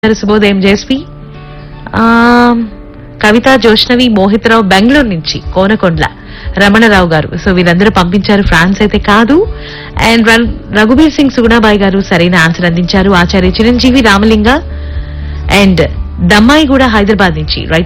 శుభోదయం జేస్వి. కవిత, జోష్నవి, మోహితరావు బెంగళూరు నుంచి, కోనకొండ్ల రమణరావు గారు. సో వీరందరూ పంపించారు, ఫ్రాన్స్ అయితే కాదు. అండ్ రఘుబీర్ సింగ్ సుగుణాబాయి గారు సరైన ఆన్సర్ అందించారు. ఆచార్య చిరంజీవి, రామలింగ అండ్ దమ్మాయి కూడా హైదరాబాద్ నుంచి రైట్